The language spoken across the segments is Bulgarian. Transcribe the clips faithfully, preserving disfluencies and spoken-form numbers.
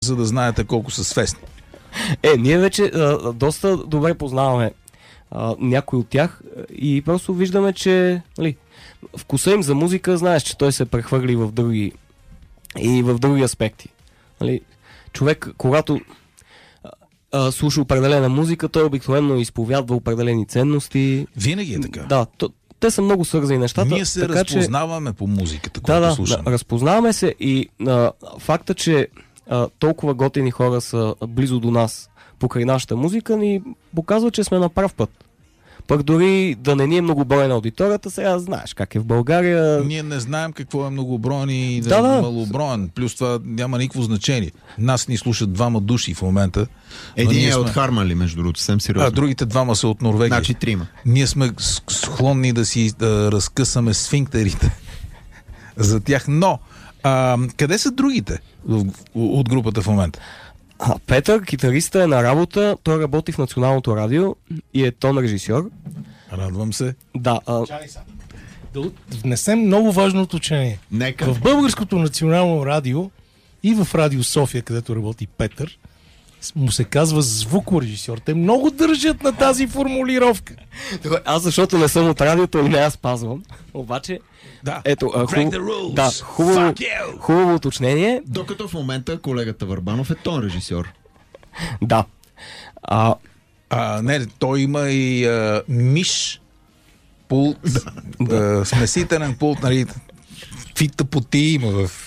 за да знаете колко са свестни. Е, ние вече а, доста добре познаваме а, някой от тях и просто виждаме, че нали, вкуса им за музика, знаеш, че той се прехвърли в други и в други аспекти. Нали, човек, когато а, а, слуша определена музика, той обикновено изповядва определени ценности. Винаги е така. Да, то, те са много свързани нещата. Ние се така, разпознаваме че... по музиката, да, която да, слушаме. Да, разпознаваме се и а, факта, че а, толкова готини хора са близо до нас покрай нашата музика, ни показва, че сме на прав път. Пък дори да не ни е многобройна аудиторията, сега знаеш как е в България. Ние не знаем какво е многоброен и да, да, да. да. малоброен. Плюс това няма никакво значение. Нас ни слушат двама души в момента. Един е сме... от Хармали, между другото, съвсем сериозно. А другите двама са от Норвегия. Значи трима. Ние сме склонни да си да разкъсаме сфинктерите за тях. Но, а, къде са другите от групата в момента? А, Петър, китариста, е на работа. Той работи в Националното радио и е тон режисьор. Радвам се. Да. А... Да внесем много важно уточнение. Нека. В Българското национално радио и в Радио София, където работи Петър, му се казва звукорежисьор. Те много държат на тази формулировка. Аз защото не съм от радиото и не я спазвам. Обаче, да. Ето, а, хуб... да, хубаво, хубаво уточнение. Докато в момента колегата Върбанов е тон режисьор. Да. А... А, не, той има и а, миш пулт, да. а, смесителен пулт, нали, какви тъпоти има в...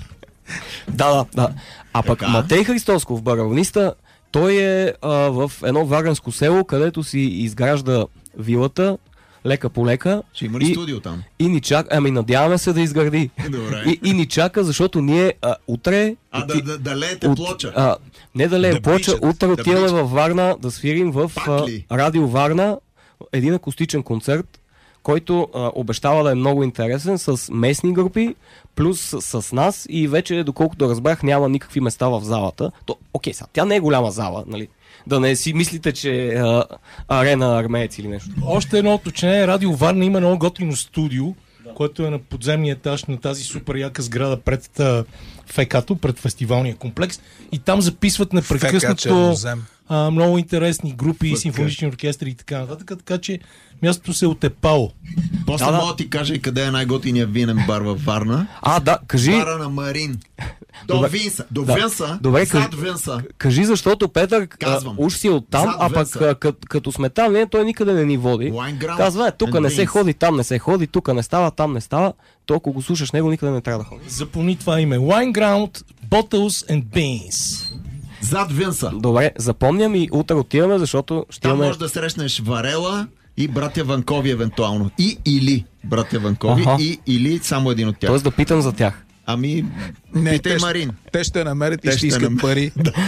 Да, да, да. А пък така? Матей Христосков, барабаниста, той е а, в едно варненско село, където си изгражда вилата, лека по лека. Ще има ли и, студио там? И ни чака, ами надяваме се да изгради. И, и ни чака, защото ние а, утре... А оти... да, да, да леете от, плоча? А, не да леем да плоча, бличат, утре да отиваме бличат. във Варна да свирим в а, Радио Варна един акустичен концерт, който а, обещава да е много интересен, с местни групи, плюс с, с нас и вече, доколкото разбрах, няма никакви места в залата. То, окей, сега, тя не е голяма зала, нали? Да не си мислите, че е а, арена армеец или нещо. Още едно уточнение. Радио Варна има много готино студио, да. Което е на подземния етаж на тази супер яка сграда пред а, ФК-то, пред фестивалния комплекс. И там записват непрекъснато а, много интересни групи, Фъка. Симфонични оркестри и така нататък. Така че мястото се е отепало. После да, мога да. ти кажа и къде е най-готиният винен бар във Варна. А, да, кажи. Бара на Марин. До Добре. Винса. До Да. Винса. Добре, зад кажи, Винса. Кажи, защото Петър Казвам. уж си оттам, Зад а пък Винса. като, като сме там, не, той никъде не ни води. Wineground Казва, е, тук and не се Beans. ходи, там не се ходи, тук не става, там не става. То, ако го слушаш него, никъде не трябва да ходи. Запомни това име. Wineground, Bottles and Beans. Зад Винса. Добре, запомням и утре отиваме, защото ще Там имаме... можеш да срещнеш Варела и братя Ванкови евентуално. И или братя Ванкови, Аха. и или само един от тях. Тоест да питам за тях. Ами, Не, питай те, Марин. те ще намерят Те и ще ще искат нам- пари.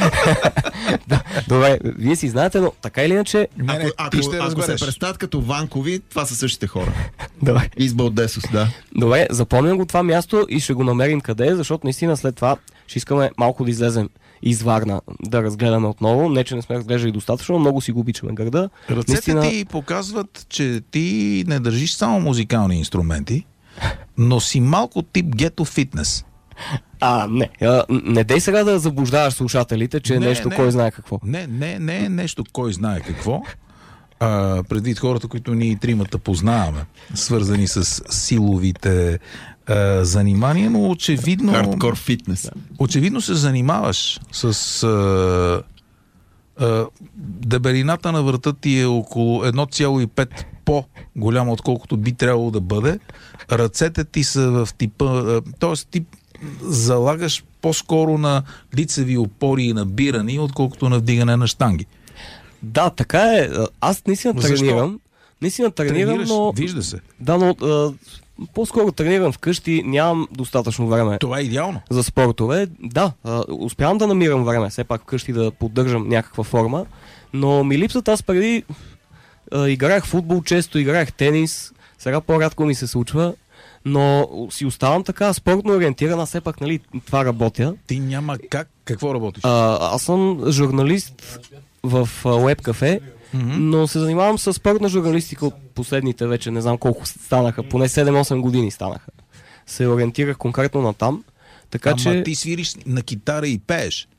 Да, добре, вие си знаете, но така или иначе... Не, не, Ако, ако, ти ще ако се разбереш. представят като Ванкови, това са същите хора. Добре. Изба от Десос, да. Добре, запомням го това място и ще го намерим къде е, защото наистина след това ще искаме малко да излезем из Варна, да разгледаме отново. Не, че не сме разглеждали достатъчно, много си го обичаме града. Ръцете наистина... ти показват, че ти не държиш само музикални инструменти, но си малко тип гето фитнес. А, не. А, не дей сега да заблуждаваш слушателите, че е Не, нещо не. кой знае какво. Не, не, не е нещо кой знае какво. А, предвид хората, които ние тримата познаваме, свързани с силовите а, занимания, но очевидно... Хардкор фитнес. Очевидно се занимаваш с... А, а, дебелината на врата ти е около едно цяло и пет по-голяма, отколкото би трябвало да бъде. Ръцете ти са в типа... т.е. ти залагаш по-скоро на лицеви опори и набирани, отколкото на вдигане на щанги. Да, така е. Аз наистина Защо? тренирам. Наистина тренирам, Тренираш, но... вижда се. Да, но а, по-скоро тренирам вкъщи, нямам достатъчно време Това е идеално. за спортове. Да, а, успявам да намирам време, все пак вкъщи да поддържам някаква форма, но ми липсват. Аз преди а, играех футбол, често играех тенис, сега по-рядко ми се случва, но си оставам така спортно ориентирана, все пак, нали, това работя. Ти няма как. Какво работиш? А, аз съм журналист в Уеб Кафе, mm-hmm. но се занимавам с спортна журналистика от последните вече, не знам колко станаха, поне седем-осем години станаха. Се ориентирах конкретно на там. Така Ама че... ти свириш на китара и пееш.